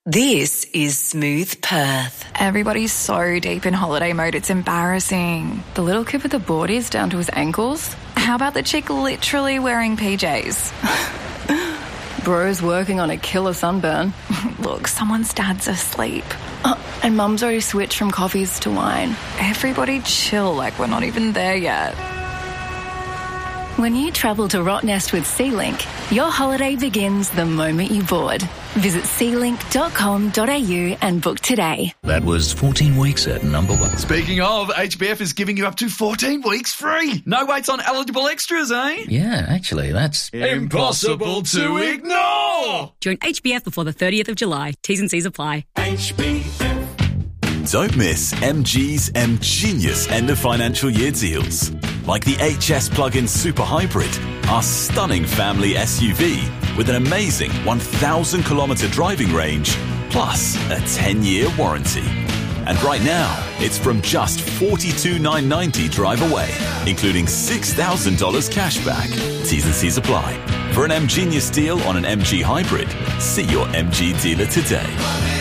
This is Smooth Perth. Everybody's so deep in holiday mode, it's embarrassing. The little kid with the boardies down to his ankles? How about the chick literally wearing PJs? Bro's working on a killer sunburn. Look, someone's dad's asleep. And mum's already switched from coffees to wine. Everybody chill, like we're not even there yet. When you travel to Rottnest with SeaLink, your holiday begins the moment you board. Visit sealink.com.au and book today. That was 14 weeks at number one. Speaking of, HBF is giving you up to 14 weeks free. No waits on eligible extras, eh? Yeah, actually, that's impossible to ignore. Join HBF before the 30th of July. T's and C's apply. HBF. Don't miss MG's M-Genius end of financial year deals. Like the HS Plug-in Super Hybrid, our stunning family SUV with an amazing 1,000-kilometre driving range, plus a 10-year warranty. And right now, it's from just $42,990 drive away, including $6,000 cash back. T's and C's apply. For an M-Genius deal on an MG Hybrid, see your MG dealer today.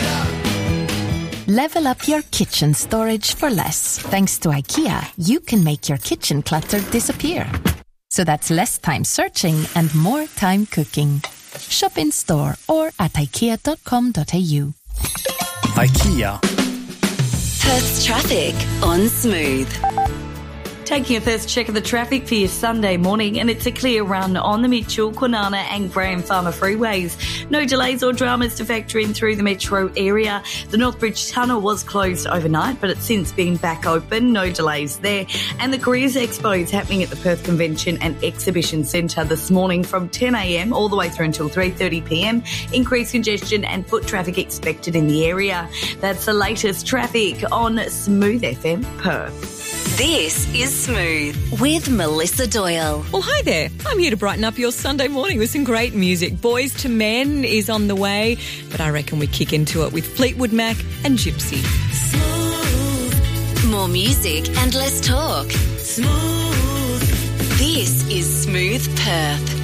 Level up your kitchen storage for less. Thanks to IKEA, you can make your kitchen clutter disappear. So that's less time searching and more time cooking. Shop in store or at ikea.com.au. IKEA. Perth's traffic on Smooth. Taking a first check of the traffic for your Sunday morning, and it's a clear run on the Mitchell, Kwinana and Graham Farmer freeways. No delays or dramas to factor in through the metro area. The Northbridge Tunnel was closed overnight, but it's since been back open. No delays there. And the Careers Expo is happening at the Perth Convention and Exhibition Centre this morning from 10 a.m. all the way through until 3:30 p.m. Increased congestion and foot traffic expected in the area. That's the latest traffic on Smooth FM Perth. This is Smooth with Melissa Doyle. Well, hi there. I'm here to brighten up your Sunday morning with some great music. Boys to Men is on the way, but I reckon we kick into it with Fleetwood Mac and Gypsy. Smooth. More music and less talk. Smooth. This is Smooth Perth.